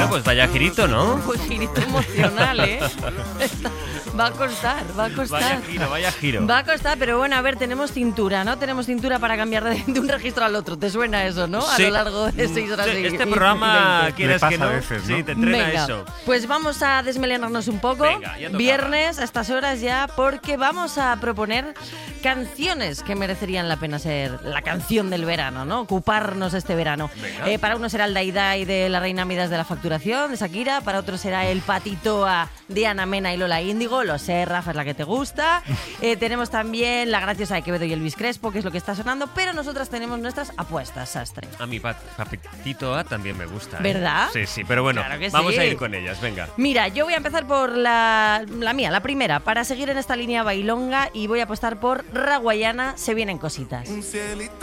Bueno, pues vaya girito, ¿no? Pues girito emocional, ¿eh? Va a costar. Vaya giro. Va a costar, pero bueno, a ver, tenemos cintura, ¿no? Tenemos cintura para cambiar de un registro al otro. ¿Te suena eso, no? Sí. A lo largo de 6 horas y Este programa, 20. quieres que no, a veces, ¿no? sí, te entrena Venga, eso. pues vamos a desmelenarnos un poco. Venga, ya tocaba. Viernes, a estas horas ya, porque vamos a proponer canciones que merecerían la pena ser la canción del verano, ¿no? Ocuparnos este verano. Para uno será el Dai Dai de la Reina Midas de la Facturación, de Shakira. Para otro será el Patitoa de Ana Mena y Lola Índigo. Lo sé, Rafa, es la que te gusta. Tenemos también La Graciosa de Quevedo y Elvis Crespo, que es lo que está sonando. Pero nosotras tenemos nuestras apuestas, Sastre. A mi Patitoa también me gusta. ¿Verdad? Sí, pero bueno, Claro que vamos sí. a ir con ellas, venga. Mira, yo voy a empezar por la mía, la primera, para seguir en esta línea bailonga, y voy a apostar por Raguayana, Se vienen cositas. Un cielito